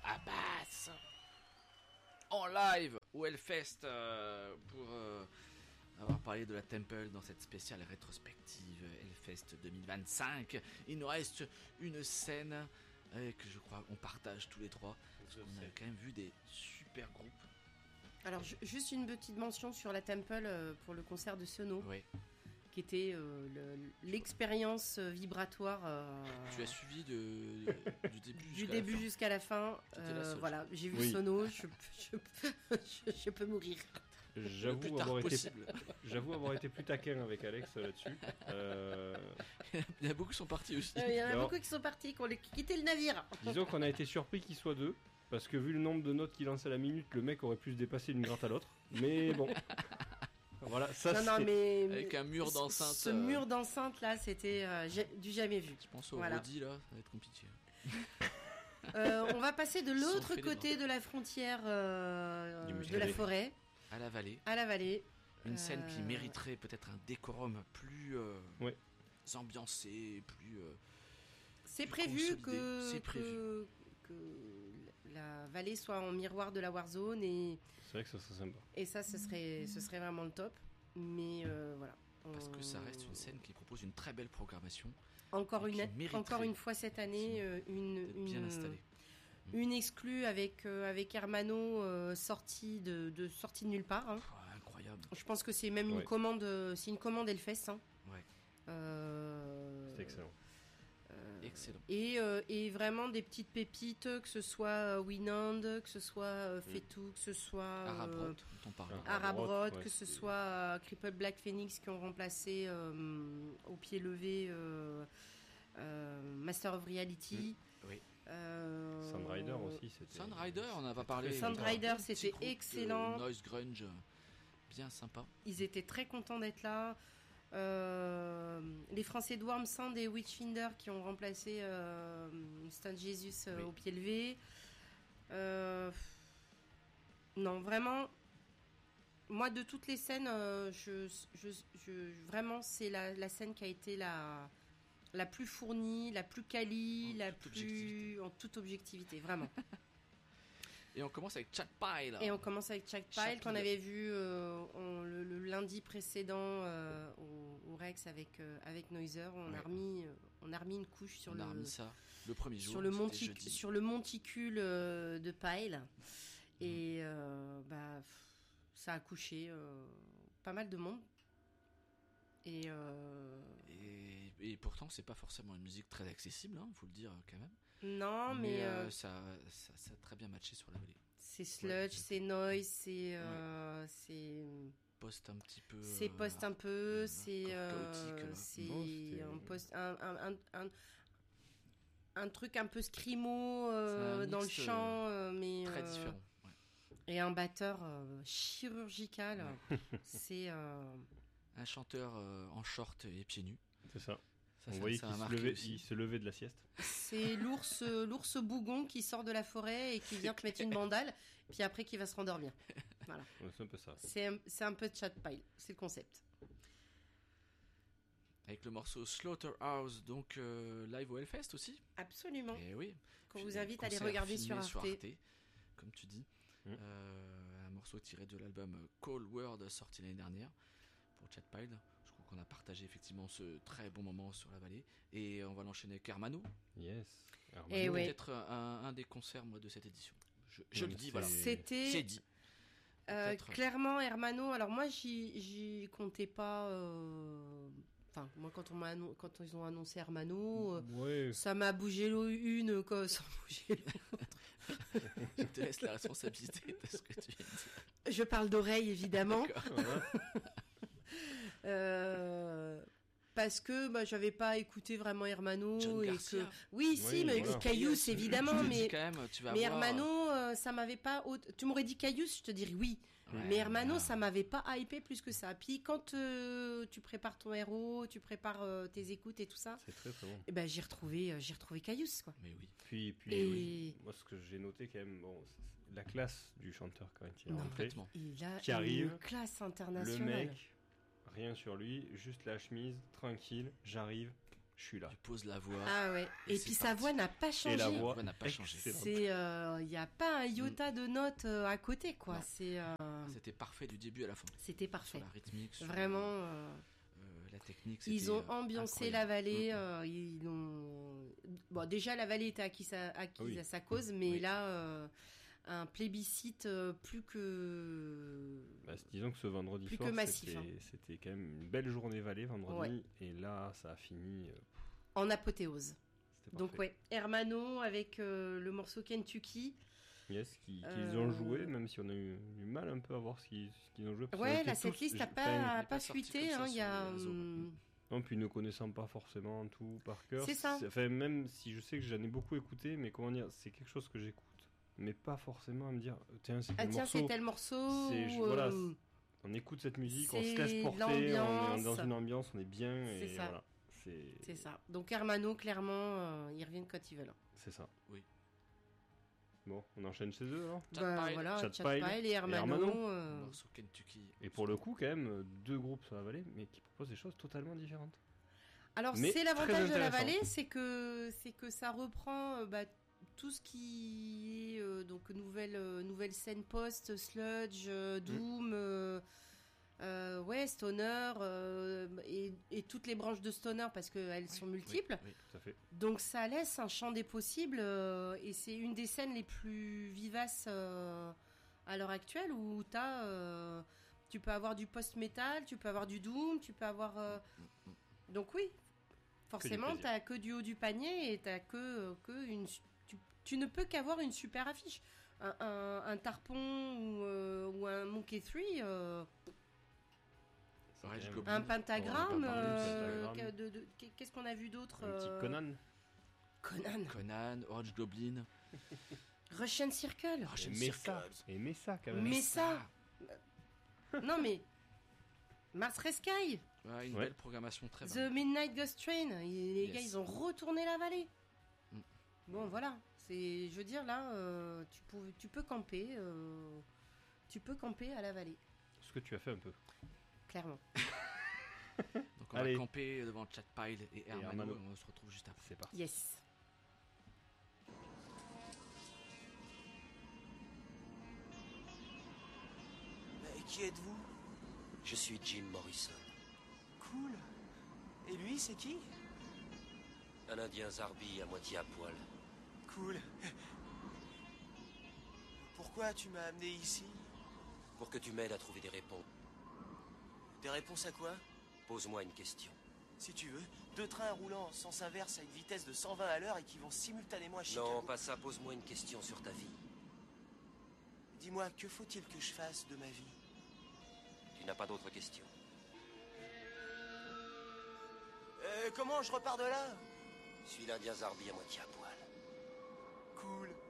Abbas en live au Hellfest pour avoir parlé de la Temple dans cette spéciale rétrospective Hellfest 2025. Il nous reste une scène que je crois qu'on partage tous les trois. Parce qu'on a quand même vu des super groupes. Alors juste une petite mention sur la Temple pour le concert de Sono. Oui. Qui était l'expérience vibratoire. Tu as suivi du début jusqu'à la fin. Voilà, j'ai vu Sono, je peux mourir. J'avoue avoir été plus taquin avec Alex là-dessus. Il y en a beaucoup qui sont partis aussi. Il y en a beaucoup qui sont partis, qui ont quitté le navire. Disons qu'on a été surpris qu'ils soient deux, parce que vu le nombre de notes qu'il lançait à la minute, le mec aurait pu se dépasser d'une gratte à l'autre. Mais bon. Voilà, ça non, mais avec un mur d'enceinte. Ce mur d'enceinte là, c'était du jamais vu. Je pense au Rodi là, ça va être compliqué. On va passer de l'autre côté de la frontière de la forêt. À la vallée. Une scène qui mériterait peut-être un décorum plus ambiancé, plus. C'est prévu que la vallée soit en miroir de la Warzone et. C'est vrai que ça serait sympa. Et ça, ce serait vraiment le top. Mais voilà. Parce que ça reste une scène qui propose une très belle programmation. Encore une fois cette année, bien installée. Une exclue avec Hermano sortie de nulle part. Hein. Incroyable. Je pense que c'est même une commande Hellfest. Hein. Ouais. C'est excellent. Excellent. Et vraiment des petites pépites, que ce soit Winand, que ce soit Fetu, que ce soit Arabrot, que ce soit Crippled Black Phoenix qui ont remplacé au pied levé Master of Reality. Oui. Soundrider aussi, c'était. Soundrider, on n'a pas parlé. Soundrider, c'était excellent. Noise grunge, bien sympa. Ils étaient très contents d'être là. Les Français de Worm Sound et Witchfinder qui ont remplacé Stone Jesus au pied levé. Non, vraiment. Moi, de toutes les scènes, vraiment, c'est la scène qui a été la plus fournie, la plus quali, en toute objectivité, vraiment. Et on commence avec Chad Pile. Qu'on avait vu le lundi précédent au Rex avec Noiser. On a remis une couche sur le premier jour. Sur le monticule de Pile. Et ça a couché pas mal de monde. Et pourtant, c'est pas forcément une musique très accessible, hein, faut le dire quand même. Non, mais ça a très bien matché sur la vallée. C'est sludge, c'est noise, c'est post un petit peu. C'est post un peu, c'est un truc un peu scrimo dans le chant, mais très différent. Ouais. Et un batteur chirurgical. C'est un chanteur en short et pieds nus. C'est ça. On voyait qu'il se levait de la sieste. C'est l'ours bougon qui sort de la forêt et qui vient te mettre une bandale, puis après qui va se rendormir. Voilà. C'est un peu ça. C'est un peu Chad Pile, c'est le concept. Avec le morceau Slaughterhouse, donc live au Hellfest aussi. Absolument. Et oui. Qu'on vous invite à aller regarder sur Arte. Comme tu dis. Un morceau tiré de l'album Cold World sorti l'année dernière pour Chad Pile. Je crois qu'on a partagé effectivement ce très bon moment sur la vallée. Et on va l'enchaîner avec Hermano. Yes. Hermano peut-être un des concerts de cette édition. Je le dis, voilà. C'est dit. Clairement, Hermano. Alors moi, j'y comptais pas. Enfin, moi, quand ils ont annoncé Hermano, ça m'a bougé une sans bouger l'autre. Je te laisse la responsabilité de ce que tu viens de dire. Je parle d'oreille, évidemment. Parce que j'avais pas écouté vraiment Hermano mais Caius évidemment, mais Hermano ça m'avait pas tu m'aurais dit Caius, je te dirais oui, mais Hermano ça m'avait pas hypé plus que ça. Puis quand tu prépares ton héros, tu prépares tes écoutes et tout ça, c'est très très bon. Et j'ai retrouvé Caius quoi. Mais oui. Puis moi ce que j'ai noté quand même, la classe du chanteur quand il est rentré, qui arrive, une classe internationale. Le mec, rien sur lui, juste la chemise, tranquille, j'arrive, je suis là. Tu poses la voix. Ah ouais. Et puis sa voix n'a pas changé. Et la voix n'a pas changé. Il n'y a pas un iota de notes à côté, quoi. C'était parfait du début à la fin. C'était parfait. Sur la rythmique, sur vraiment. La technique. Ils ont ambiancé la vallée. Bon, déjà la vallée était acquise à sa cause, mais là. Un plébiscite plus que... disons que ce vendredi plus soir, que massif, c'était quand même une belle journée Vallée vendredi, et là ça a fini... en apothéose. Donc Hermano avec le morceau Kentucky. Yes, qu'ils ont joué, même si on a eu du mal un peu à voir ce qu'ils ont joué. Cette liste n'a pas fuité. Non, puis ne connaissant pas forcément tout par cœur. C'est ça. Enfin, même si je sais que j'en ai beaucoup écouté, mais comment dire, c'est quelque chose que j'écoute. Mais pas forcément à me dire c'est tel morceau. Voilà, on écoute cette musique, on se laisse porter, on est dans une ambiance, on est bien. C'est ça. Voilà, c'est ça. Donc Hermano, clairement, ils reviennent quand ils veulent. C'est ça. Oui. Bon, on enchaîne chez eux alors. Chad Pile et Hermano. Morceau Kentucky. Et pour le coup, quand même, 2 groupes sur la vallée, mais qui proposent des choses totalement différentes. Alors c'est l'avantage de la vallée, c'est que ça reprend. Tout ce qui est donc nouvelle scène post, sludge, doom, stoner et toutes les branches de stoner parce qu'elles sont multiples. Oui, tout à fait. Donc ça laisse un champ des possibles et c'est une des scènes les plus vivaces à l'heure actuelle où tu peux avoir du post-metal, tu peux avoir du doom, tu peux avoir... Donc oui, forcément t'as que du haut du panier et t'as que une... Tu ne peux qu'avoir une super affiche. Un Tarpon ou un Monkey 3, un pentagramme. Qu'est-ce qu'on a vu d'autre? Un petit Conan, Orange Goblin. Russian Circle. Et Mesa quand même. Mesa. Non mais Mars Sky. Une belle programmation très bonne. The Midnight Ghost Train. Les gars, ils ont retourné la vallée. Bon, voilà. Je veux dire, là, tu peux camper. Tu peux camper à la vallée. Ce que tu as fait un peu. Clairement. Donc on va camper devant Chad Pile et Hermano. Et on se retrouve juste après. C'est parti. Yes. Mais qui êtes-vous? Je suis Jim Morrison. Cool. Et lui, c'est qui? Un Indien zarbi à moitié à poil. Cool. Pourquoi tu m'as amené ici? Pour que tu m'aides à trouver des réponses. Des réponses à quoi? Pose-moi une question. Si tu veux, 2 trains roulant en sens inverse à une vitesse de 120 à l'heure et qui vont simultanément à Chicago. Non, pas ça, pose-moi une question sur ta vie. Dis-moi, que faut-il que je fasse de ma vie? Tu n'as pas d'autres questions. Comment je repars de là? Je suis l'Indien zarbi à moitié à poil. Cool.